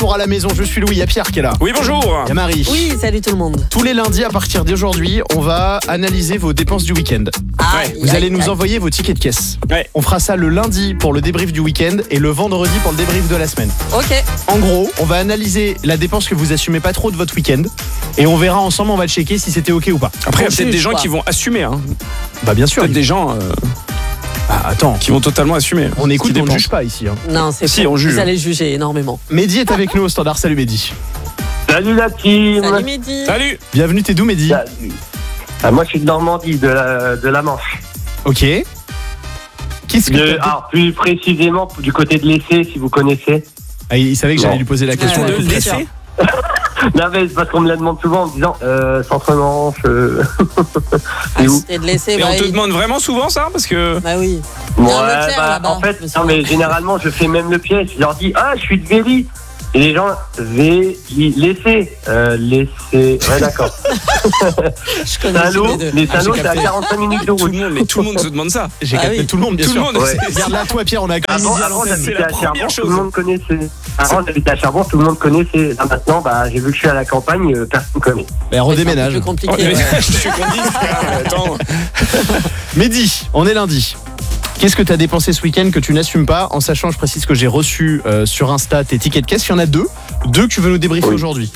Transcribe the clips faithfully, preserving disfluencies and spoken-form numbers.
pour à la maison. Je suis Louis, il y a Pierre qui est là. Oui, bonjour. Il y a Marie. Oui, salut tout le monde. Tous les lundis à partir d'aujourd'hui, on va analyser vos dépenses du week-end. Ah, Ouais. Vous aïe, allez aïe, nous aïe. envoyer vos tickets de caisse. Ouais. On fera ça le lundi pour le débrief du week-end et le vendredi pour le débrief de la semaine. Ok. En gros, on va analyser la dépense que vous assumez pas trop de votre week-end et on verra ensemble, on va le checker si c'était ok ou pas. Après, il y a On peut-être juge, des gens quoi. qui vont assumer. Hein. Bah bien sûr. Peut-être des gens euh, Ah, attends, qui vont totalement assumer. on écoute, Qui on ne dépensent. juge pas ici. Hein. Non, c'est Si, faux. on juge. Vous allez juger énormément. Mehdi est avec nous au standard. Salut Mehdi. Salut la team. Salut Mehdi. Salut. Bienvenue, t'es d'où Mehdi? Salut. Ah, moi je suis de Normandie, de la, de la Manche. Ok. Qu'est-ce que De, t'as- alors plus précisément du côté de l'essai, si vous connaissez. Ah, il savait que j'allais Non. lui poser la question. Ouais, De ouais, écoute. le laisser. Non mais c'est parce qu'on me la demande souvent en me disant euh, Centre-Manche. Euh... c'est où Et de laisser. Et bah, on te il- demande vraiment souvent ça parce que. Bah oui. Ouais, Il y a un Leclerc bah, là-bas, en fait, je me non souviens. mais généralement je fais même le piège. Je leur dis ah je suis de Vély. Et les gens V laissez euh, laissez. Ouais d'accord. Je connais Saint-Lô, tous les deux. les Ah, Saint-Lô j'ai c'est à capté. quarante-cinq minutes de Tout route. le monde, mais tout le monde se demande ça. J'ai Ah capté oui. tout le monde, bien Tout le sûr. monde. Ouais. c'est- Regarde là, toi Pierre, on a quand même Avant, Mehdi à avant l'antenne. c'est j'habitais la à première Cherbourg, chose. tout le monde connaissait. Avant j'habitais à Cherbourg, tout le monde connaissait. Là maintenant, bah, j'ai vu que je suis à la campagne, euh, personne ne connaît. Bah, C'est un redéménage. peu plus compliqué. Oh, mais- ouais. je suis qu'on dise. Ah, attends. Mehdi, on est lundi. Qu'est-ce que tu as dépensé ce week-end que tu n'assumes pas? En sachant, je précise que j'ai reçu euh, sur Insta tes tickets de caisse. Il y en a deux. Deux que tu veux nous débriefer Oui. aujourd'hui.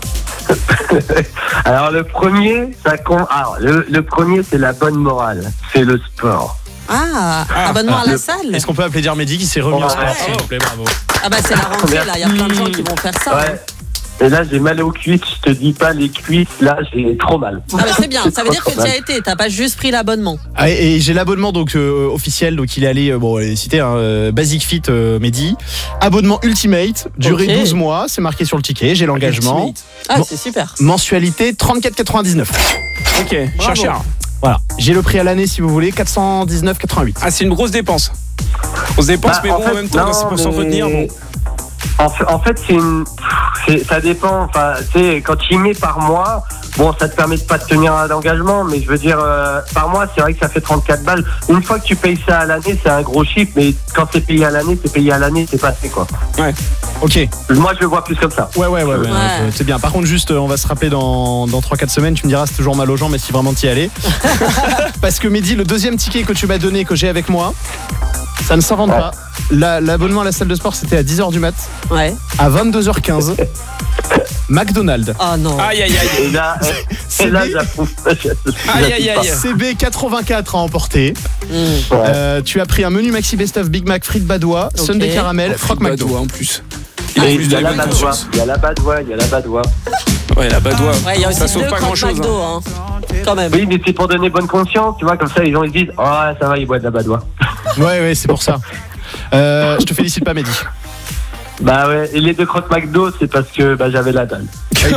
Alors le premier, ça compte. Alors le, le premier, c'est la bonne morale, c'est le sport. Ah, Ah, abonnement à le- la salle. Est-ce qu'on peut appeler dire Mehdi qui s'est remis en Ouais. sport, s'il vous plaît, bravo. Ah bah c'est la rentrée là. Il y a plein de gens qui vont faire ça. hein. Ouais. Et là, j'ai mal aux cuisses. Je te dis pas les cuisses. Là, j'ai trop mal. Ah bah c'est bien. Ça veut dire que tu Trop y as mal. été. T'as pas juste pris l'abonnement. Ah, et et j'ai l'abonnement donc euh, officiel, donc il est allé, euh, bon, il est cité, hein, euh, Basic Fit euh, Mehdi. Abonnement Ultimate, durée Ok. douze mois, c'est marqué sur le ticket, j'ai l'engagement. Ah Bon. c'est super. Mensualité trente-quatre quatre-vingt-dix-neuf. Ok, Bravo. chercher. Voilà, j'ai le prix à l'année si vous voulez, quatre cent dix-neuf quatre-vingt-huit. Ah, c'est une grosse dépense. Grosse dépense, Bah, mais en bon, fait, en même temps, non, c'est pour mais- s'entretenir. Bon. En fait, en fait, c'est une. c'est- Ça dépend. Enfin, tu sais, quand tu y mets par mois, bon, ça te permet de pas te tenir à l'engagement, mais je veux dire, euh, par mois, c'est vrai que ça fait trente-quatre balles. Une fois que tu payes ça à l'année, c'est un gros chiffre, mais quand c'est payé à l'année, c'est payé à l'année, c'est passé quoi. Ok, Moi, je le vois plus comme ça. ouais, ouais, ouais, ouais, Ouais. euh, c'est bien. Par contre, juste, euh, on va se rappeler dans, dans trois quatre semaines, tu me diras, c'est toujours mal aux gens, mais si vraiment t'y allais. Parce que Mehdi, le deuxième ticket que tu m'as donné, que j'ai avec moi, ça ne s'invente Ouais. pas. La- L'abonnement à la salle de sport, c'était à dix heures du mat. Ouais. À vingt-deux heures quinze, McDonald's. Oh non. Aïe, aïe, aïe. Et là, C'est et là, bien. j'approuve. Aïe, aïe, aïe. C B quatre-vingt-quatre à emporter. Mmh. Ouais. Euh, tu as pris un menu Maxi Best of Big Mac, frites badois, Ok. Sundae caramel, Oh, croque McDo. Badois en plus. Et en Et plus il de y a la la bonne badoie, conscience. il y a la badoie, il y a la badoie. Ouais, la badoie. Ouais, il y a aussi Ça deux sauve pas croque grand chose. McDo, hein. Quand même. Oui, mais c'est pour donner bonne conscience, tu vois, comme ça les gens ils disent oh ça va, il boit de la badoie. Ouais, ouais, c'est pour ça. Euh, je te félicite pas, Mehdi. Bah ouais, et les deux croques McDo, c'est parce que bah, j'avais la dalle.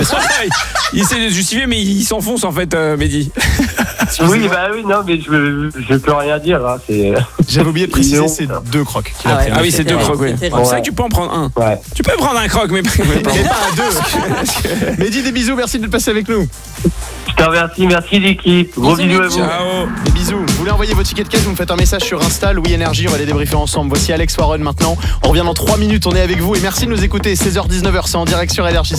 Il essaie de se justifier, mais il s'enfonce en fait, euh, Mehdi. Oui, bah oui, non, mais je, je peux rien dire. Hein, c'est... J'avais oublié de préciser, Non. c'est deux crocs qu'il a Ah ouais. pris. Ah oui, c'est C'est deux terrible, crocs, oui. c'est C'est terrible. vrai que tu peux en prendre un. Ouais. Tu peux prendre un croc, mais mais pas Mais pas à deux. Mehdi, des bisous, merci de passer avec nous. Je te remercie, merci l'équipe. Gros Bisous, bisous à Mehdi. vous. Ciao. Des bisous. Vous voulez envoyer vos tickets de caisse, vous me faites un message sur Insta, Louis Énergie, on va les débriefer ensemble. Voici Alex Warren maintenant. On revient dans trois minutes, on est avec vous et merci de nous écouter. seize heures dix-neuf heures, c'est en direct sur Énergie.